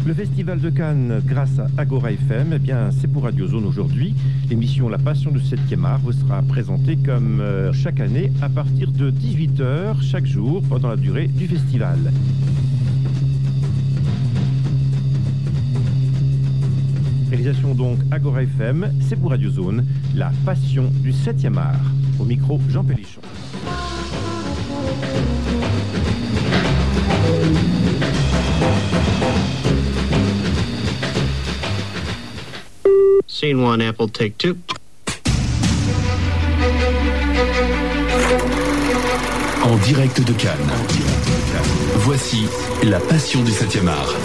Le Festival de Cannes, grâce à Agora FM, eh bien, c'est pour Radio Zone aujourd'hui. L'émission La Passion du 7e art vous sera présentée comme chaque année à partir de 18h chaque jour pendant la durée du festival. Réalisation donc Agora FM, c'est pour Radio Zone, La Passion du 7e art. Au micro, Jean Pellichon. Scene 1, Apple, take 2. En direct de Cannes. Voici La Passion du 7e art.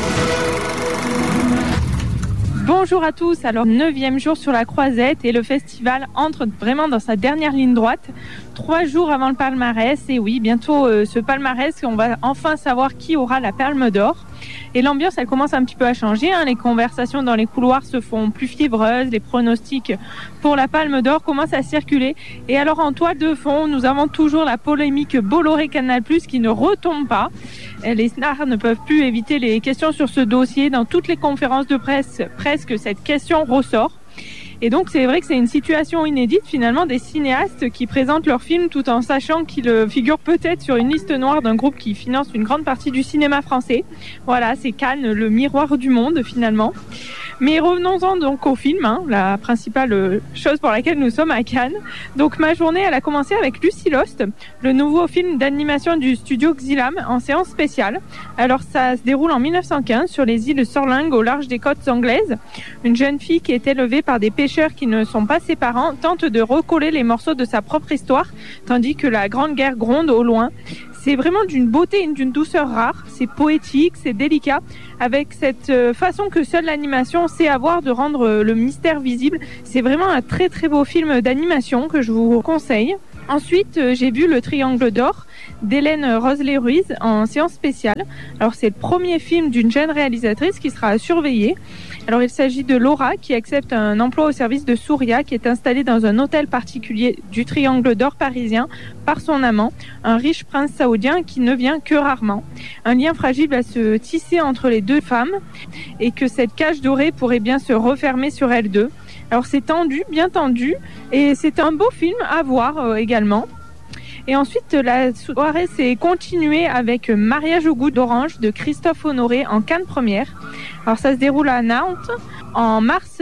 Bonjour à tous, alors 9e jour sur la Croisette et le festival entre vraiment dans sa dernière ligne droite, 3 jours avant le palmarès. Et oui, bientôt ce palmarès, on va enfin savoir qui aura la Palme d'Or. Et l'ambiance, elle commence un petit peu à changer, hein. Les conversations dans les couloirs se font plus fiévreuses, les pronostics pour la Palme d'Or commencent à circuler. Et alors en toile de fond, nous avons toujours la polémique Bolloré-Canal+, qui ne retombe pas. Les stars ne peuvent plus éviter les questions sur ce dossier. Dans toutes les conférences de presse, presque cette question ressort. Et donc c'est vrai que c'est une situation inédite finalement des cinéastes qui présentent leurs films tout en sachant qu'ils figurent peut-être sur une liste noire d'un groupe qui finance une grande partie du cinéma français. Voilà, c'est Cannes, le miroir du monde finalement. Mais revenons-en donc au film, hein, la principale chose pour laquelle nous sommes à Cannes. Donc ma journée, elle a commencé avec Lucy Lost, le nouveau film d'animation du studio Xylam en séance spéciale. Alors ça se déroule en 1915 sur les îles Sorling au large des côtes anglaises. Une jeune fille qui est élevée par des pêcheurs qui ne sont pas ses parents tente de recoller les morceaux de sa propre histoire, tandis que la Grande Guerre gronde au loin. C'est vraiment d'une beauté et d'une douceur rare, c'est poétique, c'est délicat, avec cette façon que seule l'animation sait avoir de rendre le mystère visible. C'est vraiment un très très beau film d'animation que je vous conseille. Ensuite, j'ai vu Le Triangle d'Or d'Hélène Rosley-Ruiz en séance spéciale. Alors c'est le premier film d'une jeune réalisatrice qui sera surveillée. Alors il s'agit de Laura qui accepte un emploi au service de Souria qui est installée dans un hôtel particulier du Triangle d'Or parisien par son amant, un riche prince saoudien qui ne vient que rarement. Un lien fragile va se tisser entre les deux femmes et que cette cage dorée pourrait bien se refermer sur elles deux. Alors c'est tendu, bien tendu, et c'est un beau film à voir également. Et ensuite, la soirée s'est continuée avec Mariage au goût d'orange de Christophe Honoré en Cannes première. Alors ça se déroule à Nantes. En mars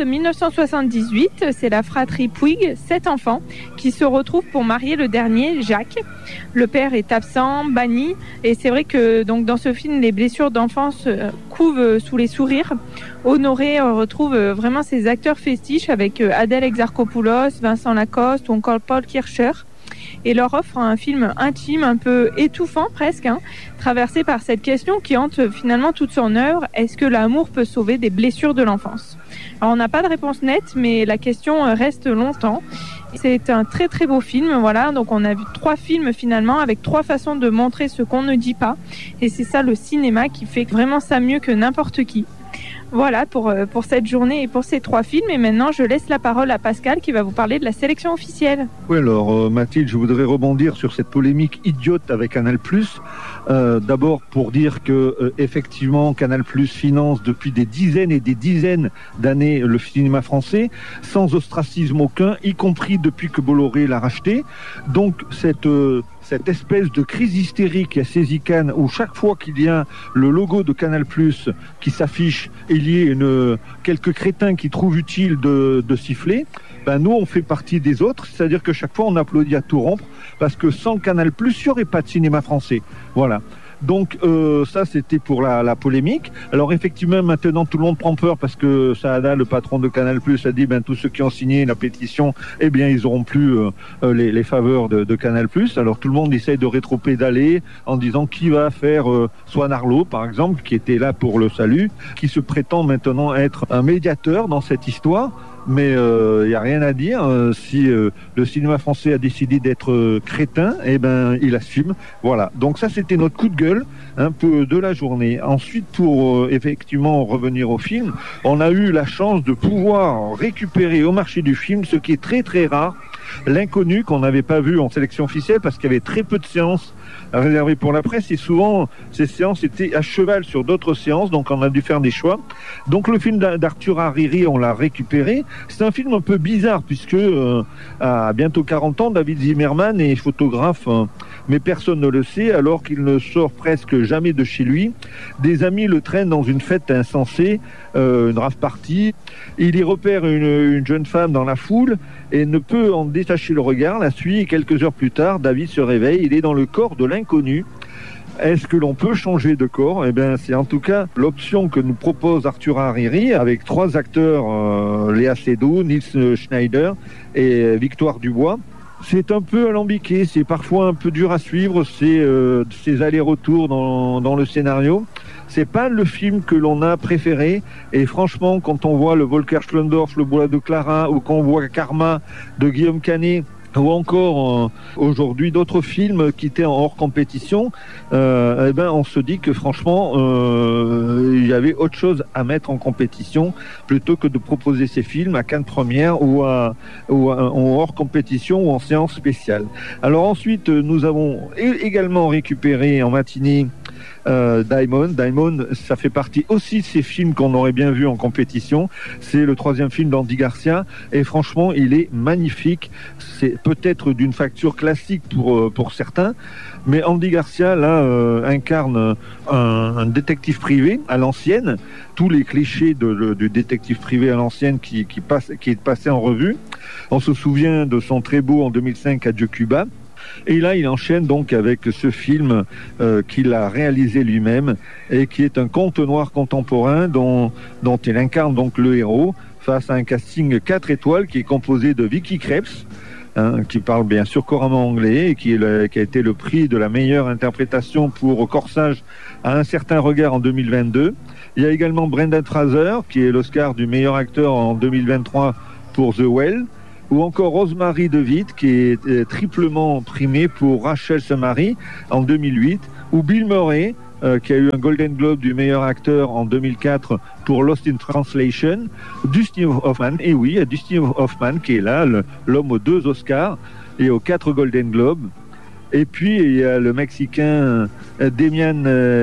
1978, c'est la fratrie Puig, 7 enfants, qui se retrouvent pour marier le dernier, Jacques. Le père est absent, banni, et c'est vrai que donc dans ce film, les blessures d'enfance couvent sous les sourires. Honoré retrouve vraiment ses acteurs fétiches avec Adèle Exarchopoulos, Vincent Lacoste ou encore Paul Kircher. Et leur offre un film intime, un peu étouffant presque, hein, traversé par cette question qui hante finalement toute son œuvre. Est-ce que l'amour peut sauver des blessures de l'enfance ? Alors on n'a pas de réponse nette, mais la question reste longtemps. C'est un très très beau film, voilà. Donc on a vu 3 films finalement avec 3 façons de montrer ce qu'on ne dit pas. Et c'est ça le cinéma qui fait vraiment ça mieux que n'importe qui. Voilà pour cette journée et pour ces 3 films. Et maintenant, je laisse la parole à Pascal qui va vous parler de la sélection officielle. Oui, alors Mathilde, je voudrais rebondir sur cette polémique idiote avec Canal+. D'abord pour dire que effectivement Canal+ finance depuis des dizaines et des dizaines d'années le cinéma français sans ostracisme aucun, y compris depuis que Bolloré l'a racheté. Donc cette espèce de crise hystérique qui a saisi Cannes, où chaque fois qu'il y a le logo de Canal+ qui s'affiche, il y a quelques crétins qui trouvent utile de siffler, ben nous on fait partie des autres, c'est-à-dire que chaque fois on applaudit à tout rompre, parce que sans Canal+, il n'y aurait pas de cinéma français. Voilà. Donc ça c'était pour la polémique. Alors effectivement maintenant tout le monde prend peur parce que Saada, le patron de Canal+, a dit tous ceux qui ont signé la pétition, eh bien ils auront plus les faveurs de Canal+. Alors tout le monde essaye de rétro-pédaler en disant qui va faire Swan Arlo par exemple, qui était là pour le salut, qui se prétend maintenant être un médiateur dans cette histoire. Mais il n'y a rien à dire. Si le cinéma français a décidé d'être crétin, eh ben il assume. Voilà. Donc ça, c'était notre coup de gueule un peu de la journée. Ensuite, pour effectivement revenir au film, on a eu la chance de pouvoir récupérer au marché du film, ce qui est très très rare, L'Inconnu, qu'on n'avait pas vu en sélection officielle parce qu'il y avait très peu de séances réservés pour la presse, et souvent ces séances étaient à cheval sur d'autres séances, donc on a dû faire des choix. Donc le film d'Arthur Hariri, on l'a récupéré. C'est un film un peu bizarre puisque à bientôt 40 ans, David Zimmerman est photographe, mais personne ne le sait, alors qu'il ne sort presque jamais de chez lui. Des amis le traînent dans une fête insensée, une rave party. Il y repère une jeune femme dans la foule et ne peut en détacher le regard, la suit, et quelques heures plus tard, David se réveille, il est dans le corps de l'inconnu. Est-ce que l'on peut changer de corps ? Eh bien, c'est en tout cas l'option que nous propose Arthur Hariri avec 3 acteurs, Léa Seydoux, Nils Schneider et Victoire Dubois. C'est un peu alambiqué, c'est parfois un peu dur à suivre, ces allers-retours dans le scénario. C'est pas le film que l'on a préféré, et franchement, quand on voit le Volker Schlöndorff, le Bois de Clara, ou qu'on voit Karma de Guillaume Canet, ou encore aujourd'hui d'autres films qui étaient en hors compétition, on se dit que franchement il y avait autre chose à mettre en compétition plutôt que de proposer ces films à Cannes Première ou en hors compétition ou en séance spéciale. Alors ensuite nous avons également récupéré en matinée Diamond. Diamond, ça fait partie aussi de ces films qu'on aurait bien vu en compétition. C'est le 3e film d'Andy Garcia et franchement, il est magnifique. C'est peut-être d'une facture classique pour certains, mais Andy Garcia là incarne un détective privé à l'ancienne. Tous les clichés du détective privé à l'ancienne qui est passé en revue. On se souvient de son très beau en 2005 Adieu Cuba. Et là, il enchaîne donc avec ce film qu'il a réalisé lui-même et qui est un conte noir contemporain dont il incarne donc le héros face à un casting 4 étoiles qui est composé de Vicky Krieps, qui parle bien sûr couramment anglais et qui a été le prix de la meilleure interprétation pour Corsage à un certain regard en 2022. Il y a également Brendan Fraser qui est l'Oscar du meilleur acteur en 2023 pour The Well. Ou encore Rosemary DeWitt qui est triplement primée pour Rachel se marie en 2008, ou Bill Murray qui a eu un Golden Globe du meilleur acteur en 2004 pour Lost in Translation, Dustin Hoffman, et oui, Dustin Hoffman qui est là, l'homme aux 2 Oscars et aux 4 Golden Globes. Et puis il y a le Mexicain Damian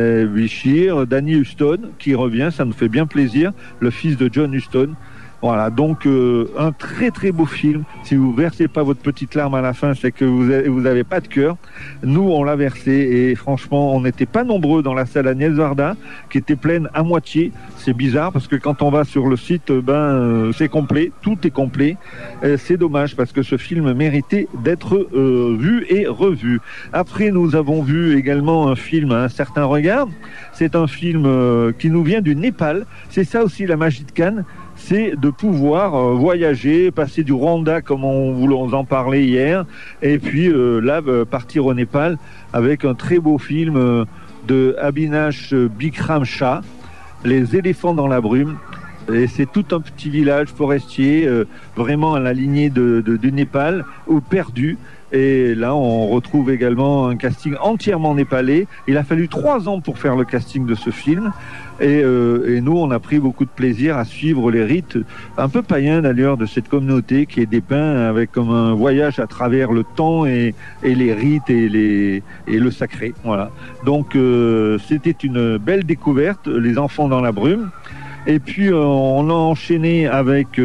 Bichir, Danny Huston qui revient, ça nous fait bien plaisir, le fils de John Huston. Voilà, donc un très très beau film. Si vous versez pas votre petite larme à la fin, c'est que vous avez pas de cœur. Nous, on l'a versé et franchement, on n'était pas nombreux dans la salle Agnès Varda, qui était pleine à moitié. C'est bizarre parce que quand on va sur le site, c'est complet, tout est complet. C'est dommage parce que ce film méritait d'être vu et revu. Après, nous avons vu également un film à un certain regard. C'est un film qui nous vient du Népal. C'est ça aussi la magie de Cannes. C'est de pouvoir voyager, passer du Rwanda comme on voulait en parler hier, et puis là partir au Népal avec un très beau film de Abhinash Bikram Shah, Les éléphants dans la brume. Et c'est tout un petit village forestier, vraiment à la lignée du Népal, ou perdu. Et là, on retrouve également un casting entièrement népalais. Il a fallu 3 ans pour faire le casting de ce film. Et nous, on a pris beaucoup de plaisir à suivre les rites, un peu païens d'ailleurs, de cette communauté qui est dépeint avec comme un voyage à travers le temps et les rites et le sacré. Voilà. Donc, c'était une belle découverte, Les enfants dans la brume. Et puis, on a enchaîné avec...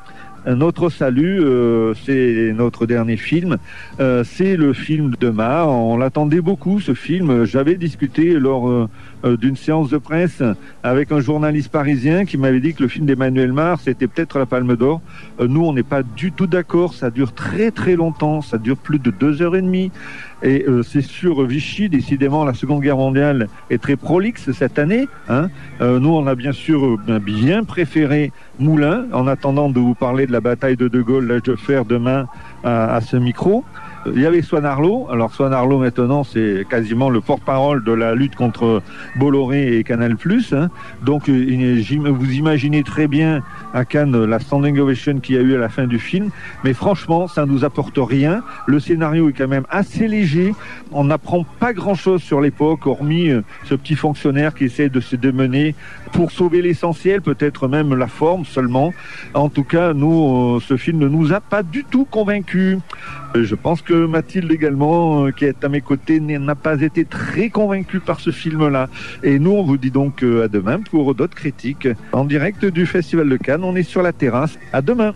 Notre salut, c'est notre dernier film, c'est le film de Ma. On l'attendait beaucoup ce film. J'avais discuté lors d'une séance de presse avec un journaliste parisien qui m'avait dit que le film d'Emmanuel Mar c'était peut-être la Palme d'Or. Nous on n'est pas du tout d'accord, ça dure très très longtemps, ça dure plus de 2h30 et c'est sur Vichy. Décidément la Seconde Guerre mondiale est très prolixe cette année, hein. Nous on a bien sûr bien préféré Moulin, en attendant de vous parler de la bataille de Gaulle, l'âge de fer demain à ce micro. Il y avait Swan Arlo. Alors Swan Arlo maintenant c'est quasiment le porte-parole de la lutte contre Bolloré et Canal+. Hein. Donc vous imaginez très bien à Cannes la standing ovation qu'il y a eu à la fin du film. Mais franchement ça ne nous apporte rien. Le scénario est quand même assez léger. On n'apprend pas grand-chose sur l'époque, hormis ce petit fonctionnaire qui essaie de se démener pour sauver l'essentiel, peut-être même la forme seulement. En tout cas, nous, ce film ne nous a pas du tout convaincus. Je pense que Mathilde également, qui est à mes côtés, n'a pas été très convaincue par ce film-là. Et nous, on vous dit donc à demain pour d'autres critiques. En direct du Festival de Cannes, on est sur la terrasse. À demain.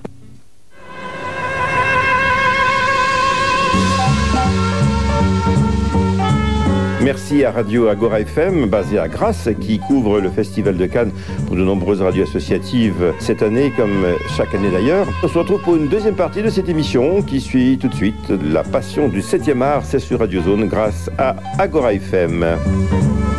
Merci à Radio Agora FM, basée à Grasse, qui couvre le Festival de Cannes pour de nombreuses radios associatives cette année, comme chaque année d'ailleurs. On se retrouve pour une deuxième partie de cette émission qui suit tout de suite La Passion du 7e art. C'est sur Radio Zone grâce à Agora FM.